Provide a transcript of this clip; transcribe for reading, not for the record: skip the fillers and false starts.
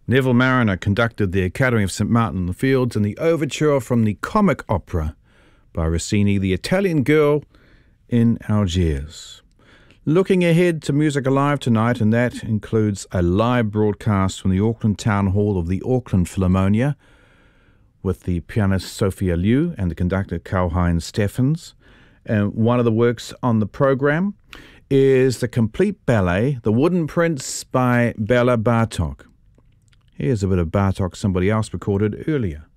Neville Marriner conducted the Academy of St. Martin in the Fields and the overture from the comic opera by Rossini, The Italian Girl in Algiers. Looking ahead to Music Alive tonight, and that includes a live broadcast from the Auckland Town Hall of the Auckland Philharmonia with the pianist Sophia Liu and the conductor Karl-Heinz Steffens. And one of the works on the program is the complete ballet, The Wooden Prince by Bela Bartok. Here's a bit of Bartok somebody else recorded earlier.